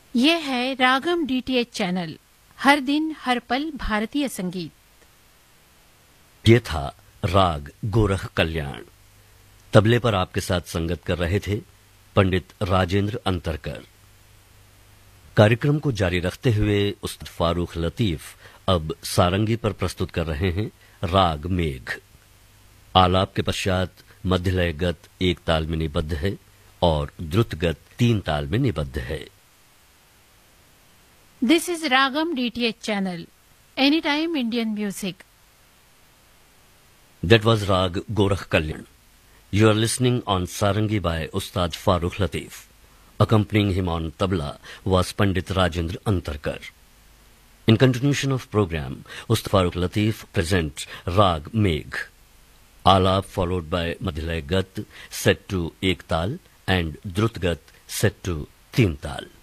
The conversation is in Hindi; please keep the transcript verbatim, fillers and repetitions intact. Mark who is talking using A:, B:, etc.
A: ये है रागम डीटीएच चैनल, हर दिन हर पल भारतीय संगीत।
B: ये था राग गोरख कल्याण। तबले पर आपके साथ संगत कर रहे थे पंडित राजेंद्र अंतरकर। कार्यक्रम को जारी रखते हुए उस्ताद फारूक लतीफ अब सारंगी पर प्रस्तुत कर रहे हैं राग मेघ। आलाप के पश्चात मध्यलय गत एक ताल में निबद्ध है और द्रुत गत तीन ताल में निबद्ध है।
A: This is Ragam D T H channel, anytime Indian music.
B: That was Rag Gorakh Kalyan. You are listening on Sarangi by Ustad Farooq Latif. Accompanying him on tabla was Pandit Rajendra Antarkar. In continuation of program, Ustad Farooq Latif presents Rag Megh. Alap followed by Madhilay Gat set to Ek Tal and Drut Gat set to Teen Tal.